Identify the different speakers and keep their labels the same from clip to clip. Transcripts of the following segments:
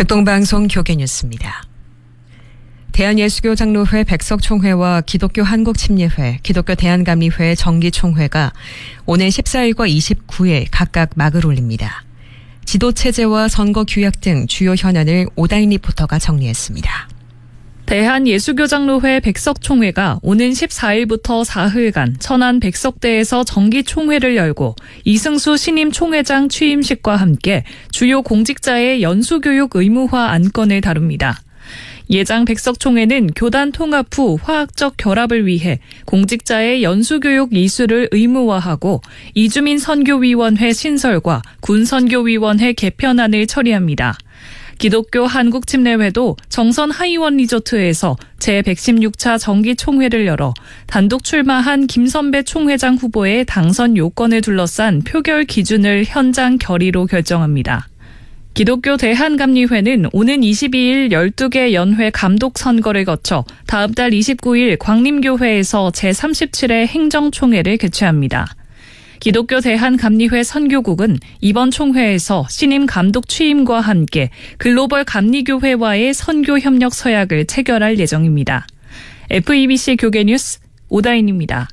Speaker 1: 극동방송 교계뉴스입니다. 대한예수교장로회 백석총회와 기독교 한국침례회, 기독교 대한감리회 정기총회가 오는 14일과 29일 각각 막을 올립니다. 지도체제와 선거규약 등 주요 현안을 오다인 리포터가 정리했습니다.
Speaker 2: 대한예수교장로회 백석총회가 오는 14일부터 사흘간 천안 백석대에서 정기총회를 열고 이승수 신임 총회장 취임식과 함께 주요 공직자의 연수교육 의무화 안건을 다룹니다. 예장 백석총회는 교단 통합 후 화학적 결합을 위해 공직자의 연수교육 이수를 의무화하고 이주민 선교위원회 신설과 군선교위원회 개편안을 처리합니다. 기독교 한국침례회도 정선 하이원 리조트에서 제116차 정기총회를 열어 단독 출마한 김선배 총회장 후보의 당선 요건을 둘러싼 표결 기준을 현장 결의로 결정합니다. 기독교 대한감리회는 오는 22일 12개 연회 감독 선거를 거쳐 다음 달 29일 광림교회에서 제37회 행정총회를 개최합니다. 기독교 대한감리회 선교국은 이번 총회에서 신임 감독 취임과 함께 글로벌 감리교회와의 선교협력 서약을 체결할 예정입니다. FEBC 교계뉴스 오다인입니다.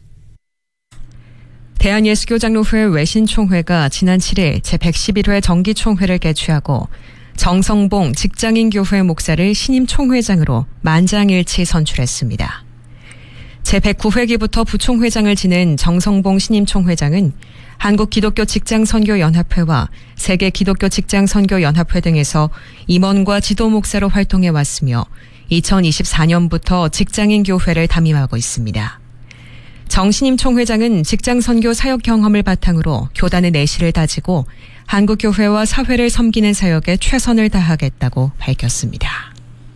Speaker 1: 대한예수교장로회 외신총회가 지난 7일 제111회 정기총회를 개최하고 정성봉 직장인교회 목사를 신임 총회장으로 만장일치 선출했습니다. 제109회기부터 부총회장을 지낸 정성봉 신임 총회장은 한국기독교직장선교연합회와 세계기독교직장선교연합회 등에서 임원과 지도목사로 활동해 왔으며 2024년부터 직장인교회를 담임하고 있습니다. 정 신임 총회장은 직장선교 사역 경험을 바탕으로 교단의 내실을 다지고 한국교회와 사회를 섬기는 사역에 최선을 다하겠다고 밝혔습니다.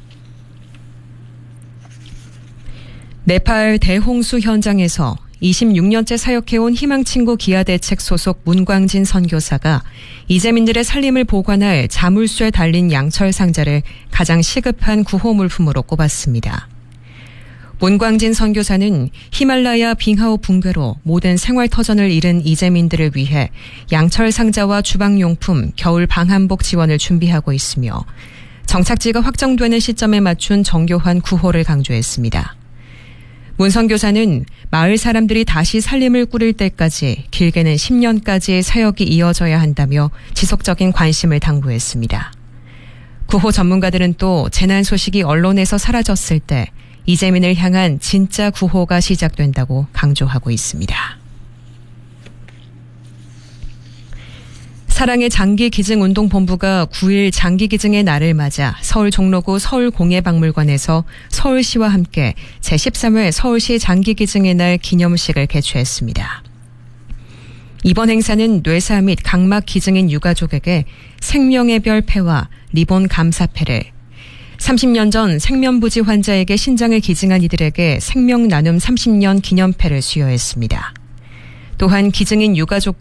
Speaker 1: 네팔 대홍수 현장에서 26년째 사역해온 희망친구 기아대책 소속 문광진 선교사가 이재민들의 살림을 보관할 자물쇠 달린 양철 상자를 가장 시급한 구호 물품으로 꼽았습니다. 문광진 선교사는 히말라야 빙하오 붕괴로 모든 생활터전을 잃은 이재민들을 위해 양철 상자와 주방용품, 겨울 방한복 지원을 준비하고 있으며 정착지가 확정되는 시점에 맞춘 정교한 구호를 강조했습니다. 문 선교사는 마을 사람들이 다시 살림을 꾸릴 때까지 길게는 10년까지 사역이 이어져야 한다며 지속적인 관심을 당부했습니다. 구호 전문가들은 또 재난 소식이 언론에서 사라졌을 때 이재민을 향한 진짜 구호가 시작된다고 강조하고 있습니다. 사랑의 장기기증운동본부가 9일 장기기증의 날을 맞아 서울 종로구 서울공예박물관에서 서울시와 함께 제13회 서울시 장기기증의 날 기념식을 개최했습니다. 이번 행사는 뇌사 및 각막 기증인 유가족에게 생명의 별 패와 리본 감사패를, 30년 전 생면부지 환자에게 신장을 기증한 이들에게 생명 나눔 30년 기념패를 수여했습니다. 또한 기증인 유가족들